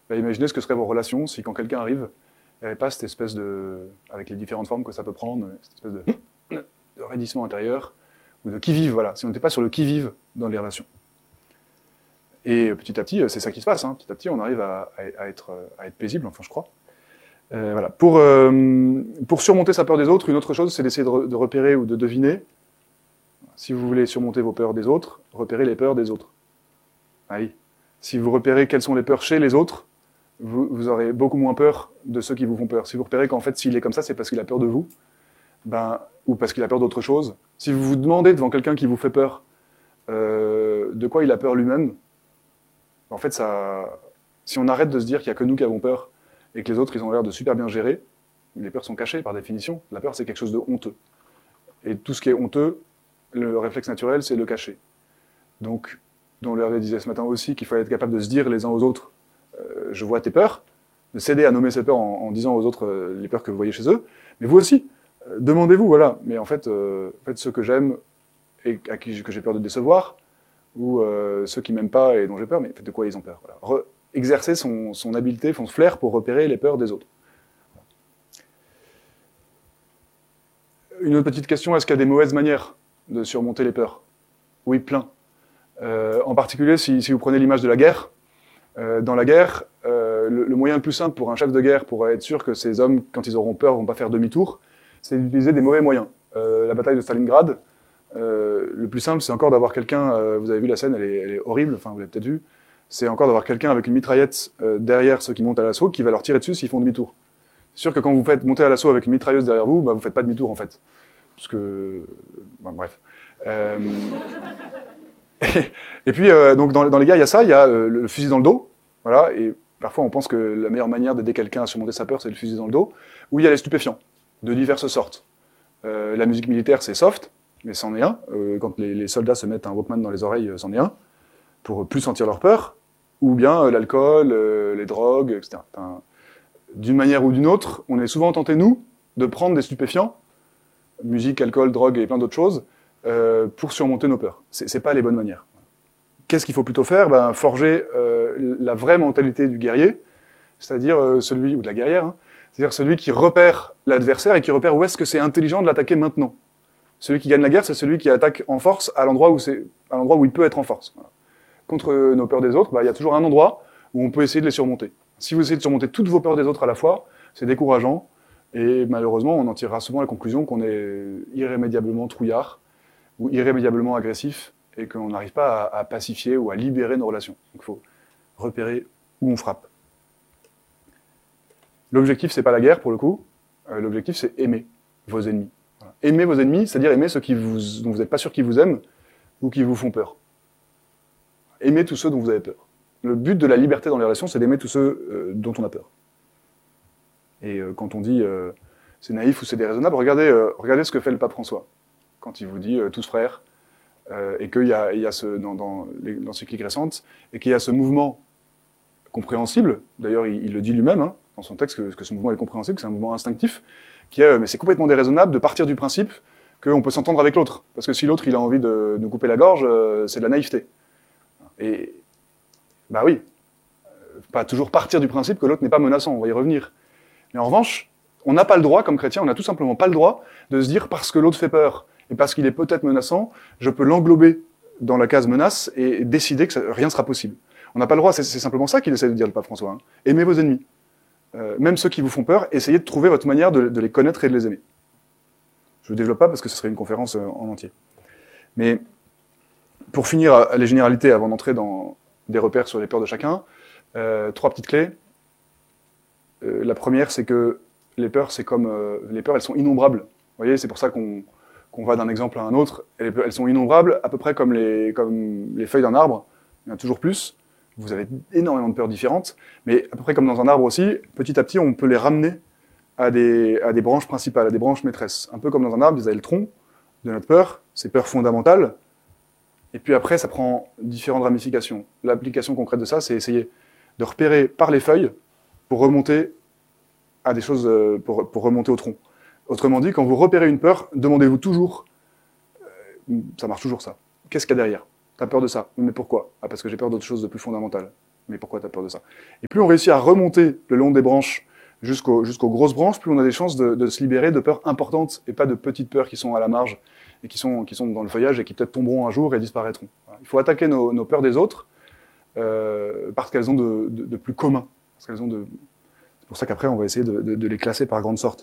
Bah, imaginez ce que seraient vos relations si quand quelqu'un arrive, il n'y avait pas cette espèce de, avec les différentes formes que ça peut prendre, cette espèce de raidissement intérieur, ou de qui-vive, voilà. Si on n'était pas sur le qui-vive dans les relations. Et petit à petit, c'est ça qui se passe, hein. Petit à petit, on arrive à être paisible, enfin je crois. Voilà. Pour surmonter sa peur des autres, une autre chose, c'est d'essayer de repérer ou de deviner. Si vous voulez surmonter vos peurs des autres, repérez les peurs des autres. Ah oui. Si vous repérez quelles sont les peurs chez les autres, vous aurez beaucoup moins peur de ceux qui vous font peur. Si vous repérez qu'en fait, s'il est comme ça, c'est parce qu'il a peur de vous, ou parce qu'il a peur d'autre chose. Si vous vous demandez devant quelqu'un qui vous fait peur, de quoi il a peur lui-même, en fait, si on arrête de se dire qu'il n'y a que nous qui avons peur, et que les autres, ils ont l'air de super bien gérer, les peurs sont cachées par définition. La peur, c'est quelque chose de honteux. Et tout ce qui est honteux, le réflexe naturel, c'est le cacher. Donc, dont Hervé disait ce matin aussi qu'il fallait être capable de se dire les uns aux autres je vois tes peurs, de s'aider à nommer ses peurs en disant aux autres les peurs que vous voyez chez eux, mais vous aussi, demandez-vous, voilà, mais en fait ceux que j'aime et que j'ai peur de décevoir, ou ceux qui m'aiment pas et dont j'ai peur, mais de quoi ils ont peur, voilà. Exercer son habileté, son flair pour repérer les peurs des autres. Une autre petite question, est-ce qu'il y a des mauvaises manières de surmonter les peurs? Oui, plein. En particulier, si vous prenez l'image de la guerre, dans la guerre, le moyen le plus simple pour un chef de guerre, pour être sûr que ces hommes, quand ils auront peur, vont pas faire demi-tour, c'est d'utiliser des mauvais moyens. La bataille de Stalingrad, le plus simple, c'est encore d'avoir quelqu'un, vous avez vu la scène, elle est horrible, enfin vous l'avez peut-être vu, c'est encore d'avoir quelqu'un avec une mitraillette derrière ceux qui montent à l'assaut, qui va leur tirer dessus s'ils font demi-tour. C'est sûr que quand vous faites monter à l'assaut avec une mitrailleuse derrière vous, vous faites pas demi-tour en fait. Parce que... bref. Et puis, donc dans les guerres, il y a ça, il y a le fusil dans le dos, voilà, et parfois on pense que la meilleure manière d'aider quelqu'un à surmonter sa peur, c'est le fusil dans le dos, ou il y a les stupéfiants, de diverses sortes. La musique militaire, c'est soft, mais c'en est un. Quand les soldats se mettent un Walkman dans les oreilles, c'en est un, pour plus sentir leur peur, ou bien l'alcool, les drogues, etc. Enfin, d'une manière ou d'une autre, on est souvent tenté, nous, de prendre des stupéfiants, musique, alcool, drogue et plein d'autres choses, pour surmonter nos peurs. C'est pas les bonnes manières. Qu'est-ce qu'il faut plutôt faire? Forger la vraie mentalité du guerrier, c'est-à-dire celui, ou de la guerrière, hein, c'est-à-dire celui qui repère l'adversaire et qui repère où est-ce que c'est intelligent de l'attaquer maintenant. Celui qui gagne la guerre, c'est celui qui attaque en force à l'endroit où il peut être en force. Voilà. Contre nos peurs des autres, il y a toujours un endroit où on peut essayer de les surmonter. Si vous essayez de surmonter toutes vos peurs des autres à la fois, c'est décourageant, et malheureusement, on en tirera souvent la conclusion qu'on est irrémédiablement trouillard, ou irrémédiablement agressif, et qu'on n'arrive pas à pacifier ou à libérer nos relations. Donc il faut repérer où on frappe. L'objectif, c'est pas la guerre, pour le coup. L'objectif, c'est aimer vos ennemis. Voilà. Aimer vos ennemis, c'est-à-dire aimer ceux dont vous n'êtes pas sûr qu'ils vous aiment, ou qui vous font peur. Aimez tous ceux dont vous avez peur. Le but de la liberté dans les relations, c'est d'aimer tous ceux dont on a peur. Et quand on dit c'est naïf ou c'est déraisonnable, regardez ce que fait le pape François, quand il vous dit tous frères, et qu'il y a dans l'encyclique récente, et qu'il y a ce mouvement compréhensible, d'ailleurs il le dit lui-même, hein, dans son texte, que ce mouvement est compréhensible, que c'est un mouvement instinctif, qui est, mais c'est complètement déraisonnable de partir du principe qu'on peut s'entendre avec l'autre, parce que si l'autre il a envie de nous couper la gorge, c'est de la naïveté. Et, oui, pas toujours partir du principe que l'autre n'est pas menaçant, on va y revenir. Mais en revanche, on n'a pas le droit, comme chrétien, on n'a tout simplement pas le droit de se dire, parce que l'autre fait peur, et parce qu'il est peut-être menaçant, je peux l'englober dans la case menace et décider que rien ne sera possible. On n'a pas le droit, c'est simplement ça qu'il essaie de dire le pape François. Hein. Aimez vos ennemis. Même ceux qui vous font peur, essayez de trouver votre manière de les connaître et de les aimer. Je ne développe pas parce que ce serait une conférence en entier. Mais pour finir les généralités, avant d'entrer dans des repères sur les peurs de chacun, 3 petites clés. La première, c'est que les peurs, les peurs, elles sont innombrables. Vous voyez, c'est pour ça qu'on va d'un exemple à un autre. Elles sont innombrables, à peu près comme les feuilles d'un arbre. Il y en a toujours plus. Vous avez énormément de peurs différentes, mais à peu près comme dans un arbre aussi, petit à petit, on peut les ramener à des branches principales, à des branches maîtresses. Un peu comme dans un arbre, vous avez le tronc de notre peur, ces peurs fondamentales, et puis après, ça prend différentes ramifications. L'application concrète de ça, c'est essayer de repérer par les feuilles pour remonter à des choses, pour remonter au tronc. Autrement dit, quand vous repérez une peur, demandez-vous toujours, ça marche toujours ça, qu'est-ce qu'il y a derrière? T'as peur de ça? Mais pourquoi? Ah, parce que j'ai peur d'autre chose de plus fondamental. mais pourquoi tu as peur de ça? Et plus on réussit à remonter le long des branches jusqu'aux grosses branches, plus on a des chances de se libérer de peurs importantes et pas de petites peurs qui sont à la marge et qui sont dans le feuillage et qui peut-être tomberont un jour et disparaîtront. Voilà. Il faut attaquer nos peurs des autres parce qu'elles ont de plus commun. C'est pour ça qu'après, on va essayer de les classer par grandes sortes.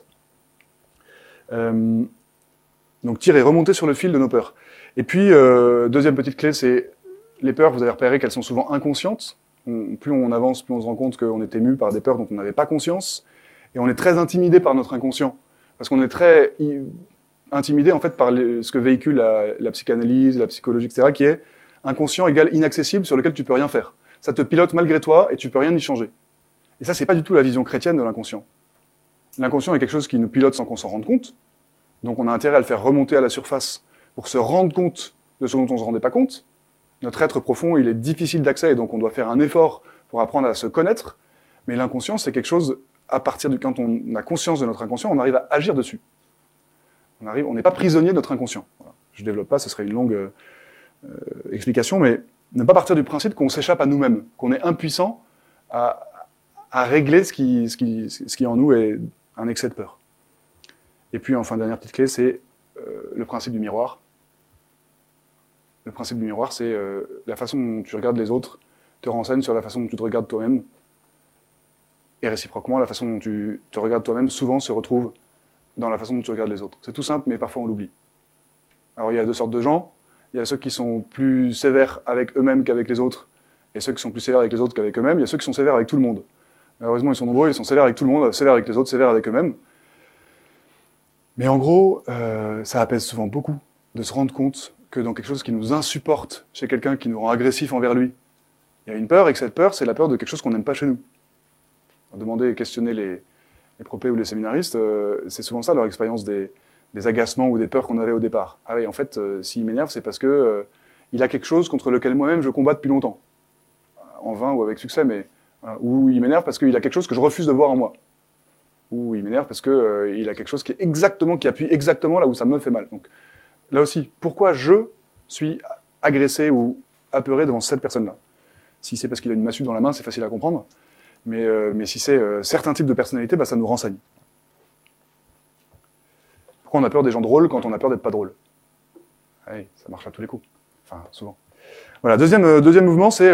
Donc tirer, remonter sur le fil de nos peurs. Et puis, deuxième petite clé, c'est les peurs, vous avez repéré qu'elles sont souvent inconscientes. Plus on avance, plus on se rend compte qu'on est ému par des peurs dont on n'avait pas conscience. Et on est très intimidé par notre inconscient. Parce qu'on est très intimidé en fait par ce que véhicule la psychanalyse, la psychologie, etc., qui est inconscient égale inaccessible sur lequel tu peux rien faire. Ça te pilote malgré toi et tu peux rien y changer. Et ça, c'est pas du tout la vision chrétienne de l'inconscient. L'inconscient est quelque chose qui nous pilote sans qu'on s'en rende compte. Donc on a intérêt à le faire remonter à la surface pour se rendre compte de ce dont on ne se rendait pas compte. Notre être profond, il est difficile d'accès, et donc on doit faire un effort pour apprendre à se connaître. Mais l'inconscient, c'est quelque chose, à partir de quand on a conscience de notre inconscient, on arrive à agir dessus. On n'est pas prisonnier de notre inconscient. Voilà. Je ne développe pas, ce serait une longue explication, mais ne pas partir du principe qu'on s'échappe à nous-mêmes, qu'on est impuissant à régler ce qui en nous est un excès de peur. Et puis, enfin, dernière petite clé, c'est le principe du miroir. Le principe du miroir, c'est la façon dont tu regardes les autres te renseigne sur la façon dont tu te regardes toi-même. Et réciproquement, la façon dont tu te regardes toi-même souvent se retrouve dans la façon dont tu regardes les autres. C'est tout simple, mais parfois on l'oublie. Alors il y a deux sortes de gens. Il y a ceux qui sont plus sévères avec eux-mêmes qu'avec les autres, et ceux qui sont plus sévères avec les autres qu'avec eux-mêmes. Il y a ceux qui sont sévères avec tout le monde. Malheureusement, ils sont nombreux, ils sont sévères avec tout le monde, sévères avec les autres, sévères avec eux-mêmes. Mais en gros, ça apaise souvent beaucoup de se rendre compte que dans quelque chose qui nous insupporte chez quelqu'un qui nous rend agressif envers lui, il y a une peur, et que cette peur, c'est la peur de quelque chose qu'on n'aime pas chez nous. Demandez et questionner les propés ou les séminaristes, c'est souvent ça leur expérience des agacements ou des peurs qu'on avait au départ. Ah oui, en fait, s'il m'énerve, c'est parce que il a quelque chose contre lequel moi-même je combat depuis longtemps. En vain ou avec succès, mais... ou il m'énerve parce qu'il a quelque chose que je refuse de voir en moi. Ou il m'énerve parce que il a quelque chose qui appuie exactement là où ça me fait mal. Donc, là aussi, pourquoi je suis agressé ou apeuré devant cette personne-là? Si c'est parce qu'il a une massue dans la main, c'est facile à comprendre. Mais si c'est certains types de personnalités, bah, ça nous renseigne. Pourquoi on a peur des gens drôles quand on a peur d'être pas drôle? Oui, ça marche à tous les coups. Enfin, souvent. Voilà, deuxième mouvement, c'est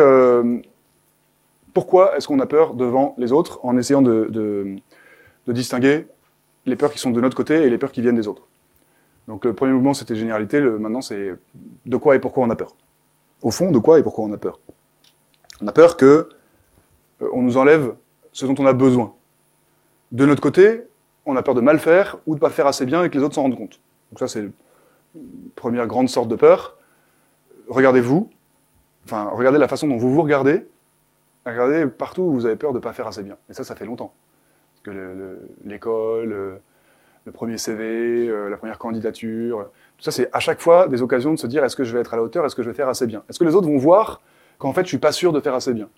pourquoi est-ce qu'on a peur devant les autres, en essayant de distinguer les peurs qui sont de notre côté et les peurs qui viennent des autres. Donc le premier mouvement, c'était généralité, maintenant c'est de quoi et pourquoi on a peur. Au fond, de quoi et pourquoi on a peur. On a peur que on nous enlève ce dont on a besoin. De notre côté, on a peur de mal faire ou de pas faire assez bien et que les autres s'en rendent compte. Donc ça, c'est la première grande sorte de peur. Regardez-vous, enfin, regardez la façon dont vous vous regardez, regardez partout où vous avez peur de pas faire assez bien. Et ça fait longtemps. Parce que l'école, le premier CV, la première candidature, tout ça, c'est à chaque fois des occasions de se dire est-ce que je vais être à la hauteur, est-ce que je vais faire assez bien? Est-ce que les autres vont voir qu'en fait, je suis pas sûr de faire assez bien?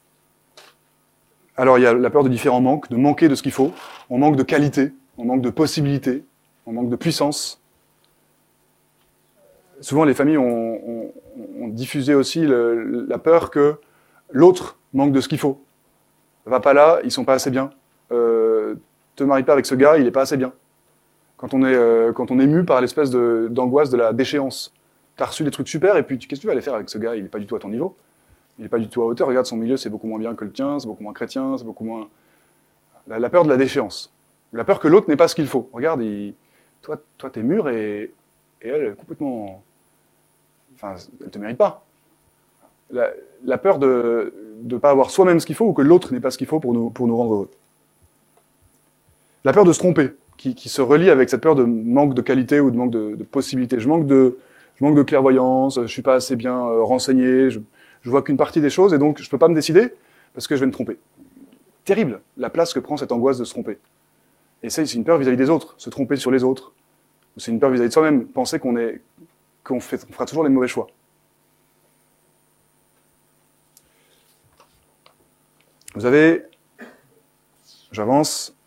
Alors, il y a la peur de différents manques, de manquer de ce qu'il faut. On manque de qualité, on manque de possibilités, on manque de puissance. Souvent, les familles ont diffusé aussi la peur que l'autre manque de ce qu'il faut. Va pas là, ils sont pas assez bien. Te marie pas avec ce gars, il est pas assez bien. Quand on est mu par l'espèce d'angoisse de la déchéance. T'as reçu des trucs super, et puis qu'est-ce que tu vas aller faire avec ce gars? Il est pas du tout à ton niveau. Il n'est pas du tout à hauteur. Regarde, son milieu, c'est beaucoup moins bien que le tien, c'est beaucoup moins chrétien, c'est beaucoup moins... La peur de la déchéance. La peur que l'autre n'ait pas ce qu'il faut. Regarde, toi, t'es mûr et elle, complètement... Enfin, elle te mérite pas. La peur de ne pas avoir soi-même ce qu'il faut ou que l'autre n'ait pas ce qu'il faut pour nous rendre heureux. La peur de se tromper, qui se relie avec cette peur de manque de qualité ou de manque de possibilité. Je manque de clairvoyance, je suis pas assez bien renseigné, je vois qu'une partie des choses et donc je peux pas me décider parce que je vais me tromper. Terrible, la place que prend cette angoisse de se tromper. Et ça, c'est une peur vis-à-vis des autres, se tromper sur les autres. C'est une peur vis-à-vis de soi-même, penser qu'on fera toujours les mauvais choix. Vous avez, j'avance,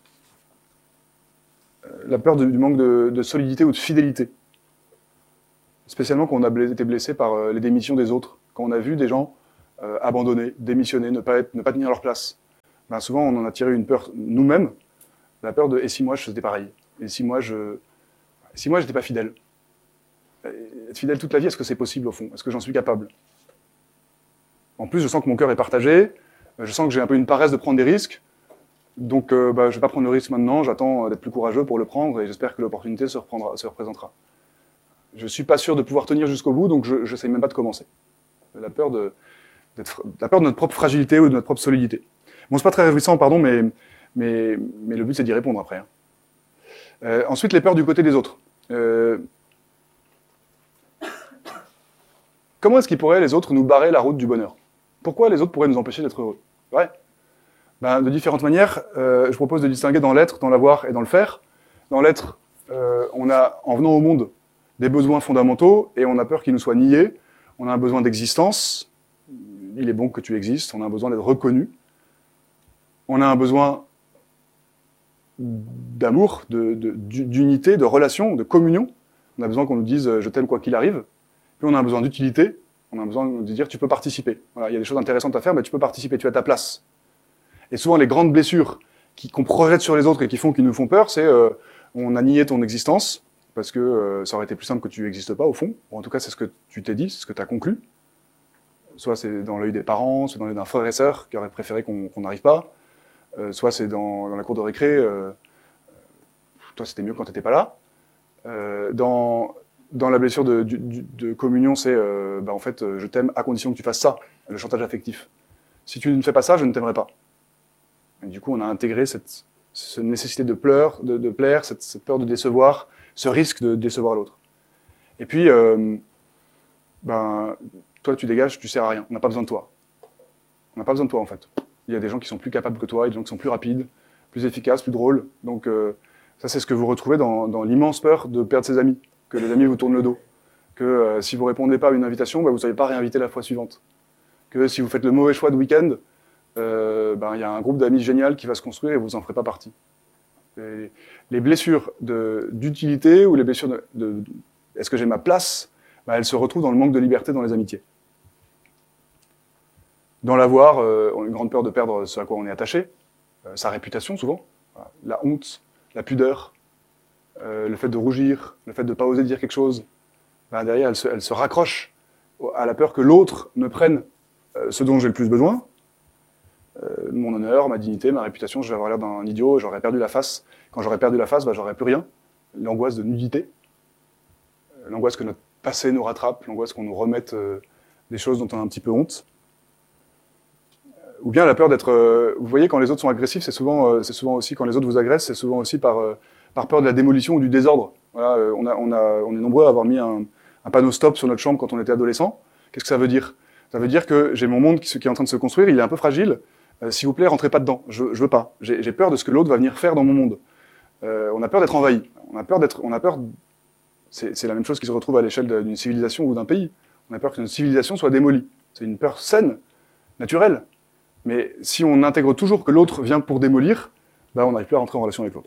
la peur du manque de solidité ou de fidélité. Spécialement quand on a été blessé par les démissions des autres. Quand on a vu des gens abandonner, démissionner, ne pas tenir leur place. Ben, souvent, on en a tiré une peur nous-mêmes, la peur de « et si moi je faisais pareil ?» Et si moi j'étais pas fidèle? Être fidèle toute la vie, est-ce que c'est possible au fond? Est-ce que j'en suis capable? En plus, je sens que mon cœur est partagé, je sens que j'ai un peu une paresse de prendre des risques, donc je vais pas prendre le risque maintenant, j'attends d'être plus courageux pour le prendre et j'espère que l'opportunité se représentera. Je suis pas sûr de pouvoir tenir jusqu'au bout, donc je n'essaye même pas de commencer. La peur de notre propre fragilité ou de notre propre solidité. Bon, c'est pas très réjouissant, pardon, mais le but c'est d'y répondre après. Ensuite, les peurs du côté des autres. Comment est-ce qu'ils pourraient, les autres, nous barrer la route du bonheur? Pourquoi les autres pourraient nous empêcher d'être heureux? Ouais. Ben, de différentes manières, je propose de distinguer dans l'être, dans l'avoir et dans le faire. Dans l'être, on a, en venant au monde, des besoins fondamentaux et on a peur qu'ils nous soient niés. On a un besoin d'existence. Il est bon que tu existes. On a un besoin d'être reconnu. On a un besoin d'amour, d'unité, de relation, de communion. On a besoin qu'on nous dise « je t'aime quoi qu'il arrive ». Puis on a un besoin d'utilité. On a besoin de dire « tu peux participer ». Voilà, il y a des choses intéressantes à faire, mais tu peux participer, tu as ta place. Et souvent, les grandes blessures qu'on projette sur les autres et qui nous font peur, c'est on a nié ton existence, parce que ça aurait été plus simple que tu n'existes pas, au fond. Ou en tout cas, c'est ce que tu t'es dit, c'est ce que tu as conclu. Soit c'est dans l'œil des parents, soit dans l'œil d'un frère et sœur qui aurait préféré qu'on n'arrive pas. Soit c'est dans la cour de récré, toi c'était mieux quand t'étais pas là. Dans la blessure de communion, c'est en fait je t'aime à condition que tu fasses ça, le chantage affectif. Si tu ne fais pas ça, je ne t'aimerai pas. Et du coup, on a intégré cette nécessité de plaire, cette peur de décevoir, ce risque de décevoir l'autre. Et puis, toi tu dégages, tu sers à rien, on n'a pas besoin de toi. On n'a pas besoin de toi en fait. Il y a des gens qui sont plus capables que toi, il y a des gens qui sont plus rapides, plus efficaces, plus drôles. Donc ça, c'est ce que vous retrouvez dans l'immense peur de perdre ses amis, que les amis vous tournent le dos, que si vous répondez pas à une invitation, vous ne savez pas réinviter la fois suivante, que si vous faites le mauvais choix de week-end, y a un groupe d'amis génial qui va se construire et vous en ferez pas partie. Et les blessures d'utilité ou les blessures de est-ce que j'ai ma place, elles se retrouvent dans le manque de liberté dans les amitiés. Dans l'avoir, on a une grande peur de perdre ce à quoi on est attaché, sa réputation souvent, la honte, la pudeur, le fait de rougir, le fait de ne pas oser dire quelque chose. Derrière, elle se raccroche à la peur que l'autre ne prenne ce dont j'ai le plus besoin, mon honneur, ma dignité, ma réputation, je vais avoir l'air d'un idiot, j'aurais perdu la face. Quand j'aurais perdu la face, j'aurais plus rien. L'angoisse de nudité, l'angoisse que notre passé nous rattrape, l'angoisse qu'on nous remette des choses dont on a un petit peu honte. Ou bien la peur d'être... vous voyez, quand les autres sont agressifs, c'est souvent aussi, quand les autres vous agressent, c'est souvent aussi par peur de la démolition ou du désordre. Voilà, on est nombreux à avoir mis un panneau stop sur notre chambre quand on était adolescent. Qu'est-ce que ça veut dire? Ça veut dire que j'ai mon monde qui est en train de se construire, il est un peu fragile. S'il vous plaît, rentrez pas dedans. Je veux pas. J'ai peur de ce que l'autre va venir faire dans mon monde. On a peur d'être envahi. C'est la même chose qui se retrouve à l'échelle d'une civilisation ou d'un pays. On a peur qu'une civilisation soit démolie. C'est une peur saine, naturelle. Mais si on intègre toujours que l'autre vient pour démolir, on n'arrive plus à rentrer en relation avec l'autre.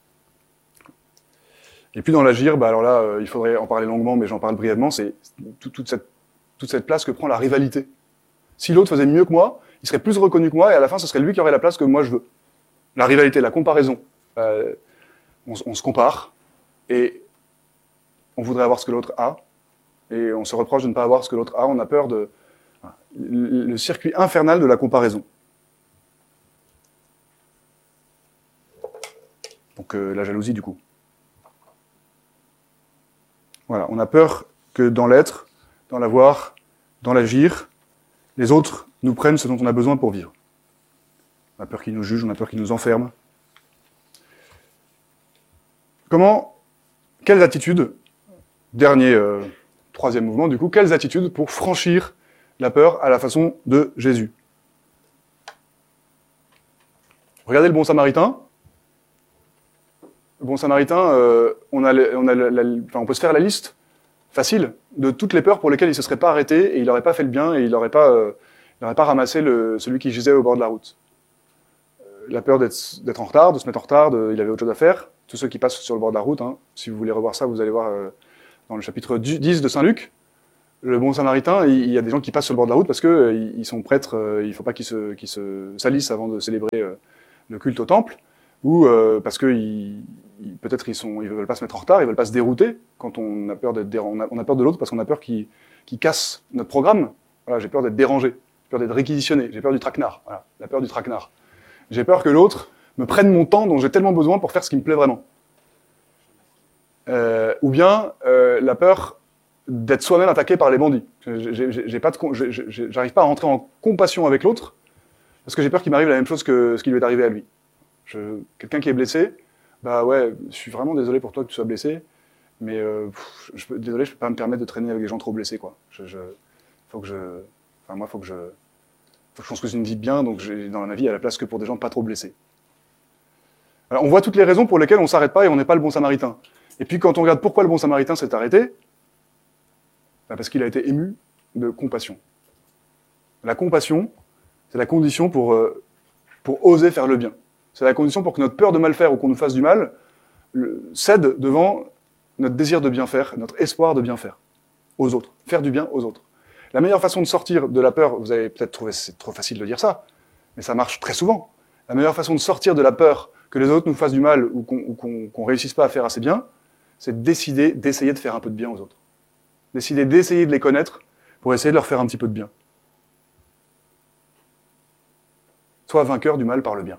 Et puis dans l'agir, alors là, il faudrait en parler longuement, mais j'en parle brièvement, c'est toute cette place que prend la rivalité. Si l'autre faisait mieux que moi, il serait plus reconnu que moi, et à la fin, ce serait lui qui aurait la place que moi je veux. La rivalité, la comparaison. On se compare, et on voudrait avoir ce que l'autre a, et on se reproche de ne pas avoir ce que l'autre a, on a peur de... Le circuit infernal de la comparaison. Donc la jalousie, du coup. Voilà, on a peur que dans l'être, dans l'avoir, dans l'agir, les autres nous prennent ce dont on a besoin pour vivre. On a peur qu'ils nous jugent, on a peur qu'ils nous enferment. Quelles attitudes, troisième mouvement du coup, quelles attitudes pour franchir la peur à la façon de Jésus? Regardez le bon samaritain. Le bon samaritain, on peut se faire la liste facile de toutes les peurs pour lesquelles il ne se serait pas arrêté et il n'aurait pas fait le bien et il n'aurait pas ramassé celui qui gisait au bord de la route. La peur d'être en retard, de se mettre en retard, il avait autre chose à faire. Tous ceux qui passent sur le bord de la route, si vous voulez revoir ça, vous allez voir dans le chapitre 10 de Saint Luc. Le bon samaritain, il y a des gens qui passent sur le bord de la route parce que ils sont prêtres, il ne faut pas qu'ils se salissent avant de célébrer le culte au temple, ou parce que peut-être ils veulent pas se mettre en retard, ils veulent pas se dérouter quand on a peur on a peur de l'autre parce qu'on a peur qu'il casse notre programme. Voilà, j'ai peur d'être dérangé, j'ai peur d'être réquisitionné, j'ai peur du traquenard. Voilà, la peur du traquenard. J'ai peur que l'autre me prenne mon temps dont j'ai tellement besoin pour faire ce qui me plaît vraiment. Ou bien la peur d'être soi-même attaqué par les bandits. J'arrive pas à rentrer en compassion avec l'autre parce que j'ai peur qu'il m'arrive la même chose que ce qui lui est arrivé à lui. Quelqu'un qui est blessé, bah ouais, je suis vraiment désolé pour toi que tu sois blessé, mais désolé, je peux pas me permettre de traîner avec des gens trop blessés, quoi. Faut que je construise une vie de bien, donc dans ma vie, il y a la place que pour des gens pas trop blessés. Alors, on voit toutes les raisons pour lesquelles on s'arrête pas et on n'est pas le bon samaritain. Et puis quand on regarde pourquoi le bon samaritain s'est arrêté, bah parce qu'il a été ému de compassion. La compassion, c'est la condition pour oser faire le bien. C'est la condition pour que notre peur de mal faire ou qu'on nous fasse du mal cède devant notre désir de bien faire, notre espoir de bien faire aux autres, faire du bien aux autres. La meilleure façon de sortir de la peur, vous avez peut-être trouvé c'est trop facile de dire ça, mais ça marche très souvent. La meilleure façon de sortir de la peur que les autres nous fassent du mal ou qu'on réussisse pas à faire assez bien, c'est de décider d'essayer de faire un peu de bien aux autres. Décider d'essayer de les connaître pour essayer de leur faire un petit peu de bien. Sois vainqueur du mal par le bien.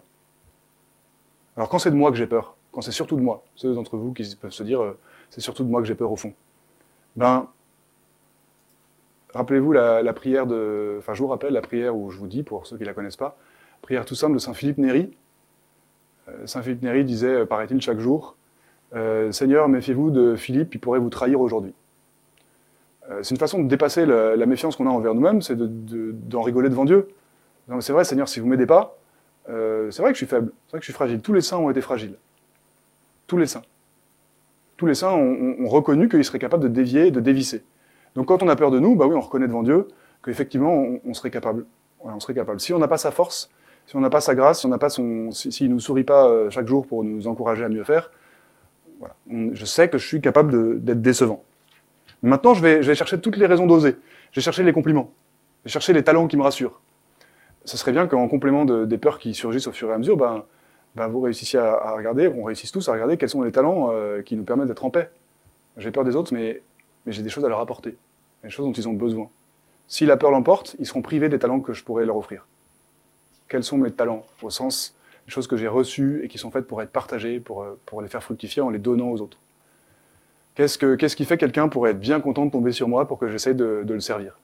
Alors quand c'est de moi que j'ai peur, quand c'est surtout de moi, ceux d'entre vous qui peuvent se dire c'est surtout de moi que j'ai peur au fond, ben rappelez-vous la prière enfin je vous rappelle la prière où je vous dis, pour ceux qui la connaissent pas, prière tout simple de Saint Philippe Néri. Saint Philippe Néri disait, paraît-il chaque jour, Seigneur, méfiez-vous de Philippe, il pourrait vous trahir aujourd'hui. C'est une façon de dépasser la méfiance qu'on a envers nous-mêmes, c'est d'en rigoler devant Dieu. Non, c'est vrai, Seigneur, si vous m'aidez pas, c'est vrai que je suis faible, c'est vrai que je suis fragile. Tous les saints ont été fragiles. Tous les saints. Tous les saints ont reconnu qu'ils seraient capables de dévier, de dévisser. Donc quand on a peur de nous, bah oui, on reconnaît devant Dieu qu'effectivement, on serait capable. Voilà, on serait capable. Si on n'a pas sa force, si on n'a pas sa grâce, si on n'a pas s'il nous sourit pas chaque jour pour nous encourager à mieux faire, voilà. Je sais que je suis capable d'être décevant. Maintenant, je vais chercher toutes les raisons d'oser. Je vais chercher les compliments. Je vais chercher les talents qui me rassurent. Ce serait bien qu'en complément des peurs qui surgissent au fur et à mesure, vous réussissiez à regarder, on réussisse tous à regarder quels sont les talents qui nous permettent d'être en paix. J'ai peur des autres, mais j'ai des choses à leur apporter, des choses dont ils ont besoin. Si la peur l'emporte, ils seront privés des talents que je pourrais leur offrir. Quels sont mes talents, au sens des choses que j'ai reçues et qui sont faites pour être partagées, pour les faire fructifier en les donnant aux autres. Qu'est-ce qui fait quelqu'un pour être bien content de tomber sur moi pour que j'essaye de le servir?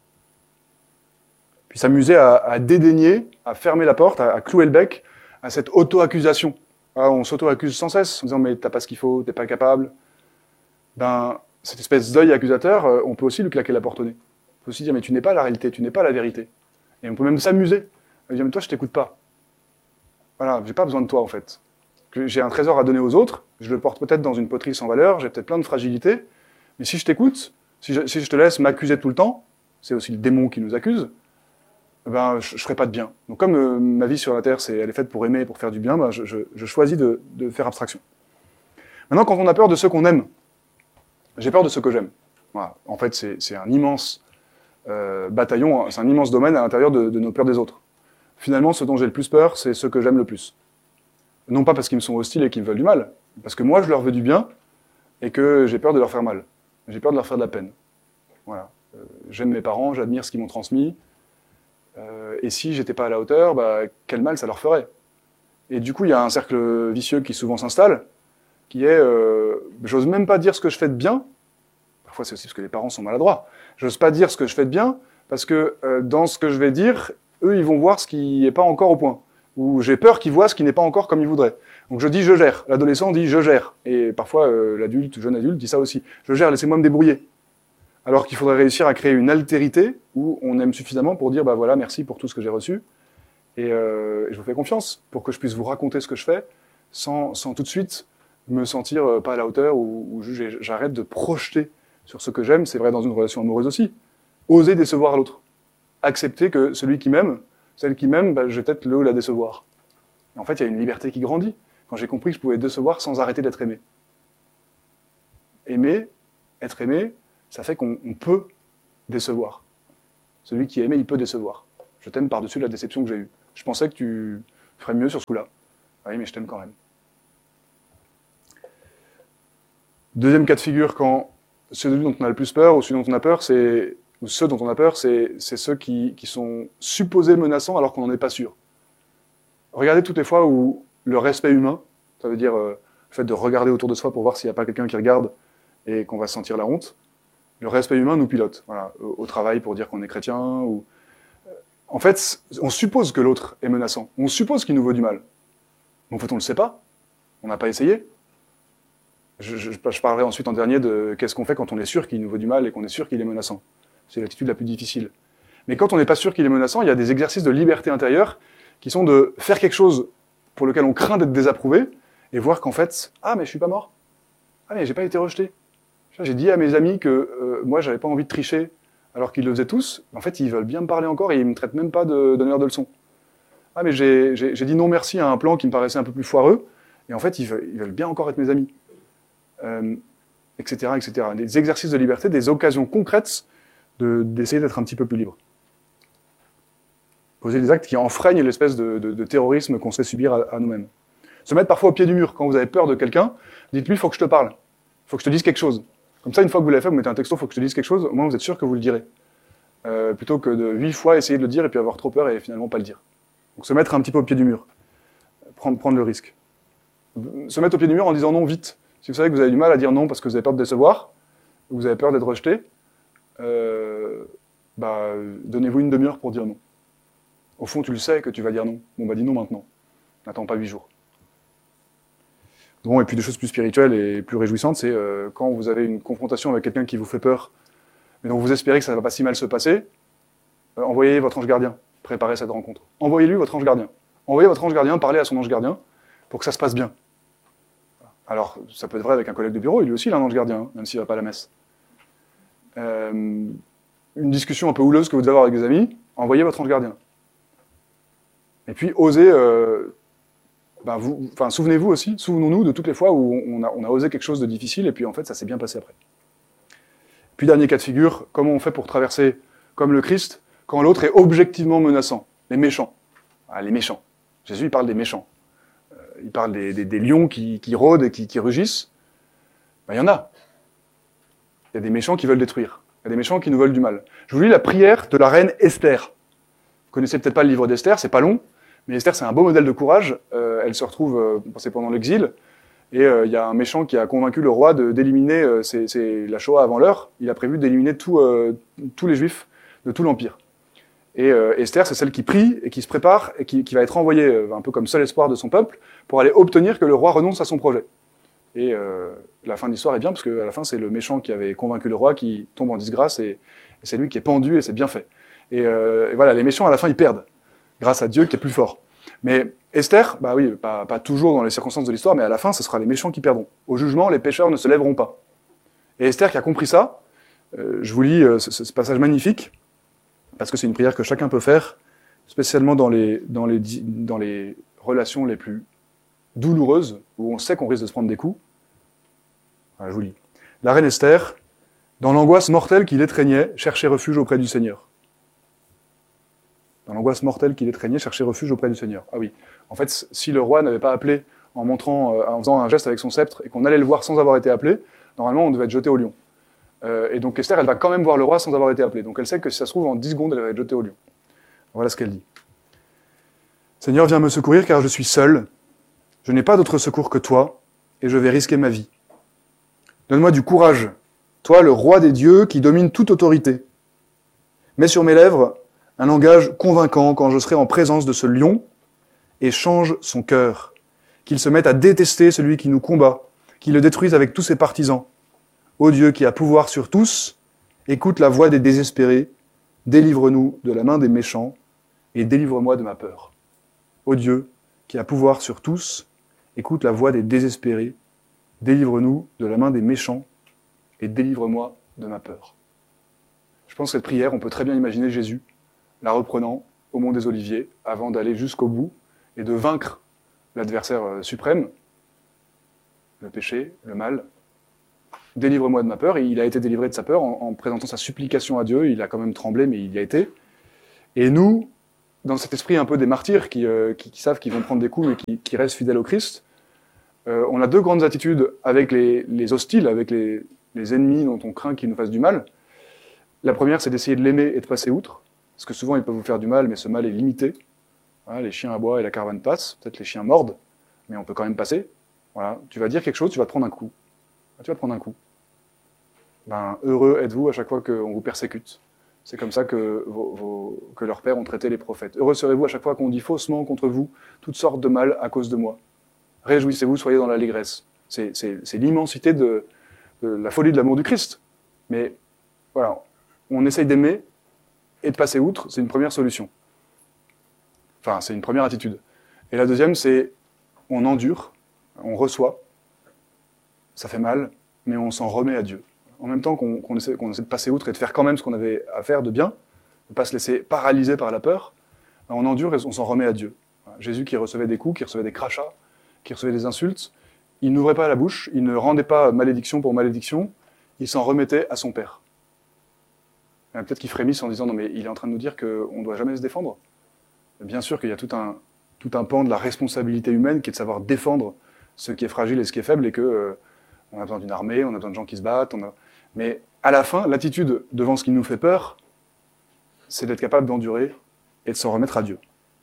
Puis s'amuser à dédaigner, à fermer la porte, à clouer le bec à cette auto-accusation. Ah, on s'auto-accuse sans cesse en disant « mais t'as pas ce qu'il faut, t'es pas capable ». Cette espèce d'œil accusateur, on peut aussi lui claquer la porte au nez. On peut aussi dire « mais tu n'es pas la réalité, tu n'es pas la vérité ». Et on peut même s'amuser. Dire « mais toi, je t'écoute pas. Voilà, j'ai pas besoin de toi en fait. J'ai un trésor à donner aux autres, je le porte peut-être dans une poterie sans valeur, j'ai peut-être plein de fragilités, mais si je t'écoute, si je te laisse m'accuser tout le temps, c'est aussi le démon qui nous accuse, je ferai pas de bien. Donc comme ma vie sur la Terre, elle est faite pour aimer, pour faire du bien, je choisis de faire abstraction. Maintenant, quand on a peur de ceux qu'on aime, j'ai peur de ceux que j'aime. Voilà. En fait, c'est un immense bataillon, c'est un immense domaine à l'intérieur de nos peurs des autres. Finalement, ce dont j'ai le plus peur, c'est ceux que j'aime le plus. Non pas parce qu'ils me sont hostiles et qu'ils me veulent du mal, parce que moi, je leur veux du bien et que j'ai peur de leur faire mal. J'ai peur de leur faire de la peine. Voilà. J'aime mes parents, j'admire ce qu'ils m'ont transmis. Et si j'étais pas à la hauteur, quel mal ça leur ferait. Et du coup, il y a un cercle vicieux qui souvent s'installe, qui est j'ose même pas dire ce que je fais de bien. Parfois, c'est aussi parce que les parents sont maladroits. J'ose pas dire ce que je fais de bien, parce que dans ce que je vais dire, eux, ils vont voir ce qui n'est pas encore au point. Ou j'ai peur qu'ils voient ce qui n'est pas encore comme ils voudraient. Donc je dis « je gère ». L'adolescent dit « je gère ». Et parfois, jeune adulte dit ça aussi. « Je gère, laissez-moi me débrouiller ». Alors qu'il faudrait réussir à créer une altérité où on aime suffisamment pour dire « voilà, merci pour tout ce que j'ai reçu. Et je vous fais confiance pour que je puisse vous raconter ce que je fais sans tout de suite me sentir pas à la hauteur ou j'arrête de projeter sur ce que j'aime. » C'est vrai dans une relation amoureuse aussi. Oser décevoir l'autre. Accepter que celui qui m'aime, celle qui m'aime, je vais peut-être le ou la décevoir. Et en fait, il y a une liberté qui grandit quand j'ai compris que je pouvais décevoir sans arrêter d'être aimé. Aimer, être aimé, ça fait qu'on peut décevoir. Celui qui est aimé, il peut décevoir. Je t'aime par-dessus la déception que j'ai eue. Je pensais que tu ferais mieux sur ce coup-là. Oui, mais je t'aime quand même. Deuxième cas de figure, quand celui dont on a le plus peur, ou celui dont on a peur, ou ceux dont on a peur, c'est ceux qui sont supposés menaçants alors qu'on n'en est pas sûr. Regardez toutes les fois où le respect humain, ça veut dire le fait de regarder autour de soi pour voir s'il n'y a pas quelqu'un qui regarde et qu'on va sentir la honte, le respect humain nous pilote, voilà, au travail pour dire qu'on est chrétien. En fait, on suppose que l'autre est menaçant, on suppose qu'il nous veut du mal. Mais en fait, on ne le sait pas, on n'a pas essayé. Je parlerai ensuite en dernier de qu'est-ce qu'on fait quand on est sûr qu'il nous veut du mal et qu'on est sûr qu'il est menaçant. C'est l'attitude la plus difficile. Mais quand on n'est pas sûr qu'il est menaçant, il y a des exercices de liberté intérieure qui sont de faire quelque chose pour lequel on craint d'être désapprouvé et voir qu'en fait, ah mais je suis pas mort, ah mais j'ai pas été rejeté. J'ai dit à mes amis que moi j'avais pas envie de tricher alors qu'ils le faisaient tous. En fait, ils veulent bien me parler encore et ils me traitent même pas de donneur de leçons. Ah mais j'ai dit non merci à un plan qui me paraissait un peu plus foireux et en fait ils veulent bien encore être mes amis. Etc., etc. Des exercices de liberté, des occasions concrètes d'essayer d'être un petit peu plus libre. Poser des actes qui enfreignent l'espèce de terrorisme qu'on se fait subir à nous-mêmes. Se mettre parfois au pied du mur. Quand vous avez peur de quelqu'un, dites-lui, il faut que je te parle. Il faut que je te dise quelque chose. Comme ça, une fois que vous l'avez fait, vous mettez un texto, il faut que je te dise quelque chose, au moins vous êtes sûr que vous le direz. Plutôt que de 8 fois essayer de le dire et puis avoir trop peur et finalement pas le dire. Donc se mettre un petit peu au pied du mur. Prendre le risque. Se mettre au pied du mur en disant non vite. Si vous savez que vous avez du mal à dire non parce que vous avez peur de décevoir, ou vous avez peur d'être rejeté, donnez-vous une demi-heure pour dire non. Au fond, tu le sais que tu vas dire non. Bon, bah dis non maintenant. N'attends pas 8 jours. Bon, et puis des choses plus spirituelles et plus réjouissantes, c'est quand vous avez une confrontation avec quelqu'un qui vous fait peur, mais dont vous espérez que ça ne va pas si mal se passer, envoyez votre ange gardien, préparez cette rencontre. Envoyez-lui votre ange gardien. Envoyez votre ange gardien, parlez à son ange gardien, pour que ça se passe bien. Alors, ça peut être vrai avec un collègue de bureau, lui aussi il a un ange gardien, même s'il ne va pas à la messe. Une discussion un peu houleuse que vous devez avoir avec des amis, envoyez votre ange gardien. Et puis, osez... souvenez-vous aussi, souvenons-nous de toutes les fois où on a osé quelque chose de difficile, et puis en fait, ça s'est bien passé après. Puis, dernier cas de figure, comment on fait pour traverser, comme le Christ, quand l'autre est objectivement menaçant, les méchants. Ah, les méchants. Jésus, il parle des méchants. Il parle des lions qui rôdent et qui rugissent. Ben, il y en a. Il y a des méchants qui veulent détruire. Il y a des méchants qui nous veulent du mal. Je vous lis la prière de la reine Esther. Vous connaissez peut-être pas le livre d'Esther, c'est pas long, mais Esther, c'est un beau modèle de courage. Elle se retrouve, c'est pendant l'exil, et il y a un méchant qui a convaincu le roi d'éliminer, c'est la Shoah avant l'heure, il a prévu d'éliminer tous les juifs de tout l'Empire. Et Esther, c'est celle qui prie et qui se prépare et qui va être envoyée, un peu comme seul espoir de son peuple, pour aller obtenir que le roi renonce à son projet. Et la fin de l'histoire est bien, parce qu'à la fin, c'est le méchant qui avait convaincu le roi qui tombe en disgrâce, et c'est lui qui est pendu, et c'est bien fait. Et voilà, les méchants, à la fin, ils perdent, grâce à Dieu qui est plus fort. Mais Esther, bah oui, pas toujours dans les circonstances de l'histoire, mais à la fin, ce sera les méchants qui perdront. Au jugement, les pécheurs ne se lèveront pas. Et Esther qui a compris ça, je vous lis ce passage magnifique, parce que c'est une prière que chacun peut faire, spécialement dans les relations les plus douloureuses, où on sait qu'on risque de se prendre des coups. Voilà, je vous lis. La reine Esther, dans l'angoisse mortelle qui l'étreignait, cherchait refuge auprès du Seigneur. Dans l'angoisse mortelle qui l'étreignait, cherchait refuge auprès du Seigneur. Ah oui, en fait, si le roi n'avait pas appelé en faisant un geste avec son sceptre, et qu'on allait le voir sans avoir été appelé, normalement on devait être jeté au lion. Et donc Esther, elle va quand même voir le roi sans avoir été appelée. Donc elle sait que si ça se trouve, en 10 secondes, elle va être jetée au lion. Voilà ce qu'elle dit. Seigneur, viens me secourir, car je suis seul. Je n'ai pas d'autre secours que toi, et je vais risquer ma vie. Donne-moi du courage, toi, le roi des dieux, qui domine toute autorité. Mets sur mes lèvres un langage convaincant quand je serai en présence de ce lion, et change son cœur. Qu'il se mette à détester celui qui nous combat, qu'il le détruise avec tous ses partisans. Ô Dieu qui a pouvoir sur tous, écoute la voix des désespérés, délivre-nous de la main des méchants, et délivre-moi de ma peur. Ô Dieu qui a pouvoir sur tous, écoute la voix des désespérés, délivre-nous de la main des méchants, et délivre-moi de ma peur. Je pense que cette prière, on peut très bien imaginer Jésus la reprenant au Mont des Oliviers, avant d'aller jusqu'au bout, et de vaincre l'adversaire suprême, le péché, le mal, délivre-moi de ma peur. Et il a été délivré de sa peur en présentant sa supplication à Dieu. Il a quand même tremblé, mais il y a été. Et nous, dans cet esprit un peu des martyrs qui savent qu'ils vont prendre des coups, mais qui restent fidèles au Christ, on a deux grandes attitudes avec les hostiles, avec les ennemis dont on craint qu'ils nous fassent du mal. La première, c'est d'essayer de l'aimer et de passer outre, parce que souvent, ils peuvent vous faire du mal, mais ce mal est limité. Voilà, les chiens aboient et la caravane passe. Peut-être les chiens mordent, mais on peut quand même passer. Voilà. Tu vas dire quelque chose, tu vas te prendre un coup. Tu vas te prendre un coup. Ben, heureux êtes-vous à chaque fois qu'on vous persécute. C'est comme ça que leurs pères ont traité les prophètes. Heureux serez-vous à chaque fois qu'on dit faussement contre vous toutes sortes de mal à cause de moi. Réjouissez-vous, soyez dans l'allégresse. C'est l'immensité de la folie de l'amour du Christ. Mais voilà, on essaye d'aimer et de passer outre, c'est une première solution. Enfin, c'est une première attitude. Et la deuxième, c'est on endure, on reçoit, ça fait mal, mais on s'en remet à Dieu. En même temps qu'on essaie de passer outre et de faire quand même ce qu'on avait à faire de bien, de ne pas se laisser paralyser par la peur, on endure et on s'en remet à Dieu. Jésus qui recevait des coups, qui recevait des crachats, qui recevait des insultes, il n'ouvrait pas la bouche, il ne rendait pas malédiction pour malédiction, il s'en remettait à son Père. Peut-être qu'il frémisse en disant « Non mais il est en train de nous dire qu'on ne doit jamais se défendre ». Bien sûr qu'il y a tout un pan de la responsabilité humaine qui est de savoir défendre ce qui est fragile et ce qui est faible, et que on a besoin d'une armée, on a besoin de gens qui se battent. Mais à la fin, l'attitude devant ce qui nous fait peur, c'est d'être capable d'endurer et de s'en remettre à Dieu.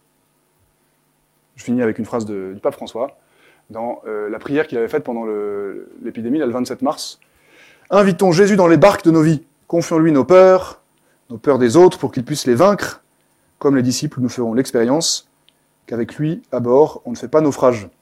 Je finis avec une phrase du pape François, dans la prière qu'il avait faite pendant l'épidémie, le 27 mars. « Invitons Jésus dans les barques de nos vies, confions-lui nos peurs des autres pour qu'il puisse les vaincre. Comme les disciples, nous ferons l'expérience qu'avec lui, à bord, on ne fait pas naufrage.